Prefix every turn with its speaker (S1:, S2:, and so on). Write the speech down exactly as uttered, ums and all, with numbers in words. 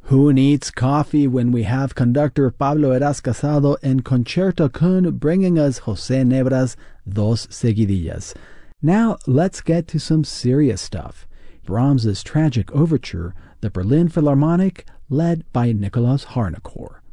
S1: Who needs coffee when we have conductor Pablo Heras Casado and Concerto Kun bringing us José Nebra's Dos Seguidillas. Now let's get to some serious stuff. Brahms's tragic overture, the Berlin Philharmonic, led by Nikolaus Harnoncourt.